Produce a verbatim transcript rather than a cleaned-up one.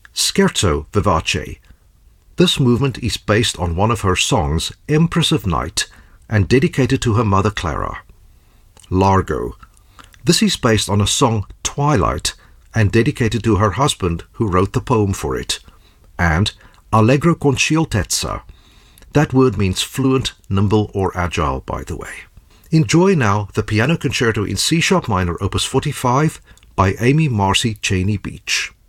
Scherzo vivace. This movement is based on one of her songs, Empress of Night, and dedicated to her mother Clara. Largo. This is based on a song, Twilight, and dedicated to her husband who wrote the poem for it. And Allegro con scioltezza. That word means fluent, nimble or agile, by the way. Enjoy now the Piano Concerto in C-sharp minor opus forty-five by Amy Marcy Cheney Beach.